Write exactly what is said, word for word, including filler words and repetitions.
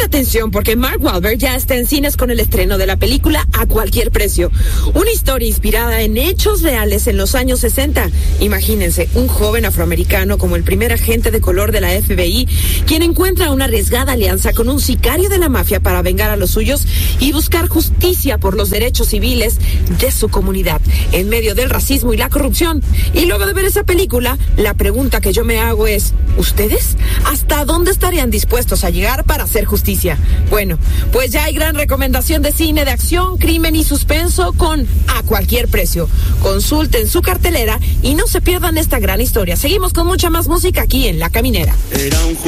atención porque Mark Wahlberg ya está en cines con el estreno de la película A Cualquier Precio. Una historia inspirada en hechos reales en los años sesenta. Imagínense, un joven afroamericano como el primer agente de color de la F B I, quien encuentra una arriesgada alianza con un sicario de la mafia para vengar a los suyos y buscar justicia por los derechos civiles de su comunidad, en medio del racismo y la corrupción. Y luego de ver esa película, la pregunta que yo me hago es, ¿ustedes? ¿Hasta dónde estarían dispuestos a llegar para hacer justicia? Bueno, pues ya hay gran recomendación de cine de acción, crimen y suspenso con A Cualquier Precio. Consulten su cartelera y no se pierdan esta gran historia. Seguimos con mucha más música aquí en La Caminera. Era un